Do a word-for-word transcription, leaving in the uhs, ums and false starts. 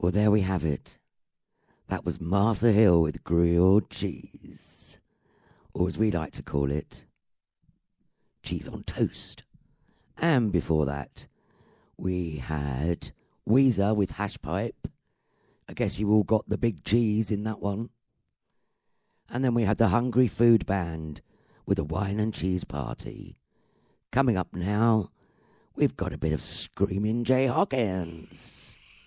Well, there we have it. That was Martha Hill with grilled cheese, or as we like to call it, cheese on toast. And before that, we had Weezer with Hash Pipe. I guess you all got the big cheese in that one. And then we had the Hungry Food Band with a wine and cheese party. Coming up now, we've got a bit of Screaming Jay Hawkins.